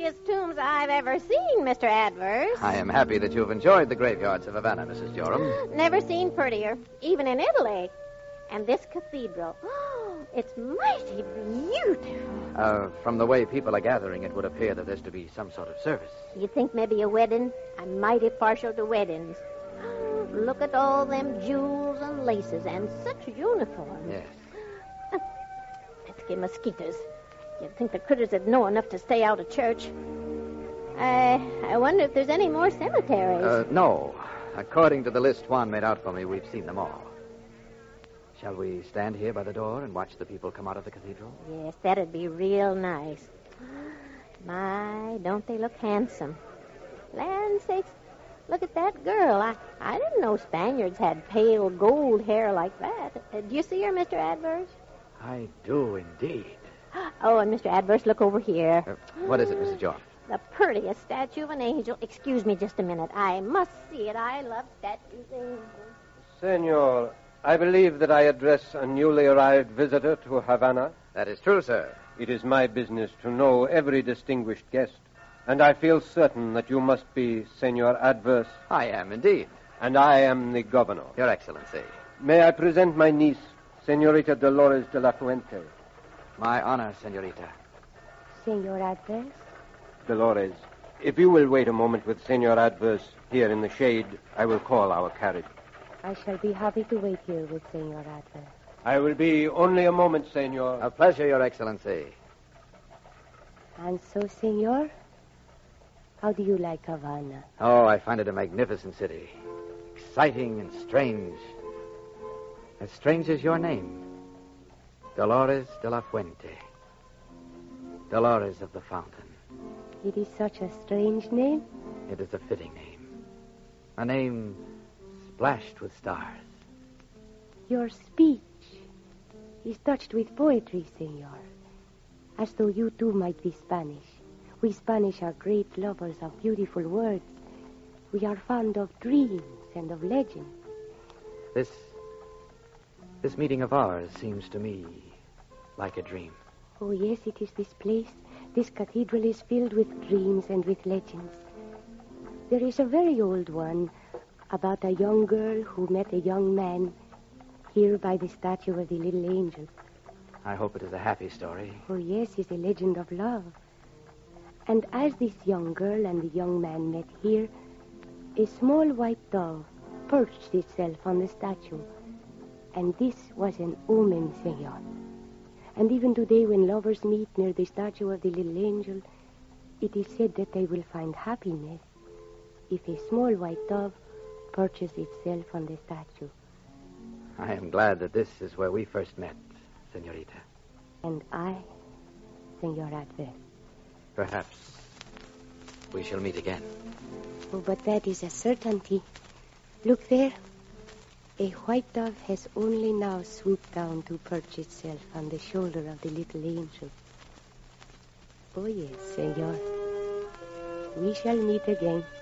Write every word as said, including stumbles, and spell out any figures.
prettiest tombs I've ever seen, Mister Adverse. I am happy that you've enjoyed the graveyards of Havana, Missus Joram. Never seen prettier, even in Italy. And this cathedral, oh, it's mighty beautiful. Uh, from the way people are gathering, it would appear that there's to be some sort of service. You think maybe a wedding? I'm mighty partial to weddings. Look at all them jewels and laces and such uniforms. Yes. Pesky mosquitoes. You'd think the critters would know enough to stay out of church. I I wonder if there's any more cemeteries. Uh, no. According to the list Juan made out for me, we've seen them all. Shall we stand here by the door and watch the people come out of the cathedral? Yes, that'd be real nice. My, don't they look handsome. Land sakes, look at that girl. I, I didn't know Spaniards had pale gold hair like that. Uh, do you see her, Mister Adverse? I do indeed. Oh, and Mister Adverse, look over here. Uh, what is it, Missus Joram? The prettiest statue of an angel. Excuse me just a minute. I must see it. I love statues of angels. Senor, I believe that I address a newly arrived visitor to Havana. That is true, sir. It is my business to know every distinguished guest, and I feel certain that you must be Senor Adverse. I am indeed. And I am the governor. Your Excellency. May I present my niece, Senorita Dolores de la Fuente. My honor, senorita. Senor Adverse? Dolores, if you will wait a moment with Senor Adverse here in the shade, I will call our carriage. I shall be happy to wait here with Senor Adverse. I will be only a moment, Senor. A pleasure, Your Excellency. And so, Senor, how do you like Havana? Oh, I find it a magnificent city. Exciting and strange. As strange as your name. Dolores de la Fuente. Dolores of the Fountain. It is such a strange name. It is a fitting name. A name splashed with stars. Your speech is touched with poetry, Senor. As though you too might be Spanish. We Spanish are great lovers of beautiful words. We are fond of dreams and of legends. This... This meeting of ours seems to me like a dream. Oh, yes, it is this place. This cathedral is filled with dreams and with legends. There is a very old one about a young girl who met a young man here by the statue of the little angel. I hope it is a happy story. Oh, yes, it's a legend of love. And as this young girl and the young man met here, a small white dove perched itself on the statue. And this was an omen, Senor. And even today, when lovers meet near the statue of the little angel, it is said that they will find happiness if a small white dove perches itself on the statue. I am glad that this is where we first met, senorita. And I, Senor Adverse. Perhaps we shall meet again. Oh, but that is a certainty. Look there. A white dove has only now swooped down to perch itself on the shoulder of the little angel. Oh, yes, Senor. We shall meet again.